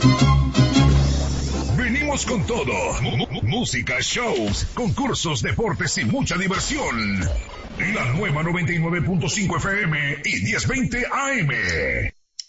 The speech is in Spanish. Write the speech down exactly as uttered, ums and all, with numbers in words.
Venimos con todo. M- m- música, shows, concursos, deportes y mucha diversión. La nueva noventa y nueve punto cinco F M y diez veinte A M.